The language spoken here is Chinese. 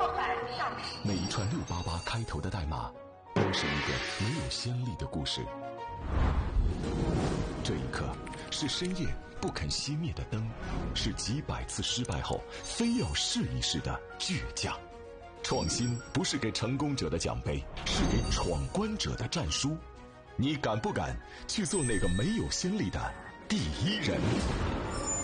创版上市。 每一串688开头的代码，都是一个没有先例的故事。这一刻，是深夜不肯熄灭的灯，是几百次失败后非要试一试的倔强。创新不是给成功者的奖杯，是给闯关者的战书。你敢不敢去做那个没有先例的第一人？